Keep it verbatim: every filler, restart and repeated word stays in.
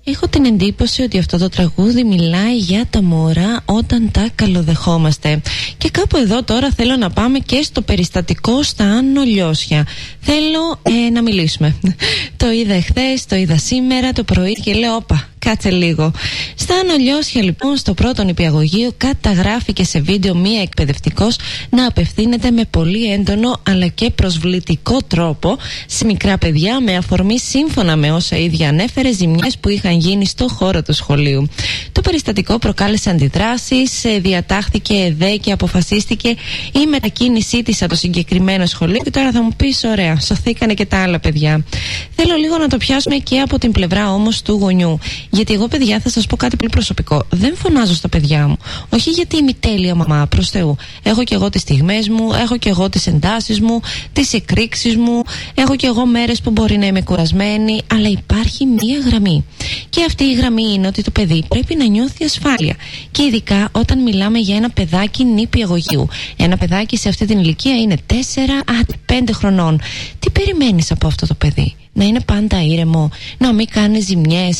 Έχω την εντύπωση ότι αυτό το τραγούδι μιλάει για τα μωρά όταν τα καλοδεχόμαστε. Και κάπου εδώ τώρα θέλω να πάμε και στο περιστατικό στα Άνω Λιώσια. Θέλω ε, να μιλήσουμε. Το είδα εχθές, το είδα σήμερα το πρωί και λέω όπα, κάτσε λίγο. Στα Άνω Λιώσια λοιπόν, στο πρώτο νηπιαγωγείο, καταγράφηκε σε βίντεο μία εκπαιδευτικός να απευθύνεται με πολύ έντονο αλλά και προσβλητικό τρόπο σε μικρά παιδιά, με αφορμή, σύμφωνα με όσα ίδια ανέφερε, ζημιές που είχαν γίνει στο χώρο του σχολείου. Το περιστατικό προκάλεσε αντιδράσεις, διατάχθηκε ΕΔΕ και αποφασίστηκε η μετακίνησή της από το συγκεκριμένο σχολείο. Και τώρα θα μου πεις, ωραία, σωθήκανε και τα άλλα παιδιά. Θέλω λίγο να το πιάσουμε και από την πλευρά όμως του γονιού. Γιατί εγώ, παιδιά, θα σας πω κάτι πολύ προσωπικό. Δεν φωνάζω στα παιδιά μου. Όχι γιατί είμαι τέλεια μαμά, προς Θεού. Έχω και εγώ τις στιγμές μου, έχω και εγώ τις εντάσεις μου, τις εκρήξεις μου, έχω και εγώ μέρες που μπορεί να είμαι κουρασμένη, αλλά υπάρχει μία γραμμή. Και αυτή η γραμμή είναι ότι το παιδί πρέπει να νιώθει ασφάλεια. Και ειδικά όταν μιλάμε για ένα παιδάκι νηπιαγωγείου. Ένα παιδάκι σε αυτή την ηλικία είναι τέσσερα με πέντε χρονών. Τι περιμένεις από αυτό το παιδί? Να είναι πάντα ήρεμο, να μην κάνει ζημιές,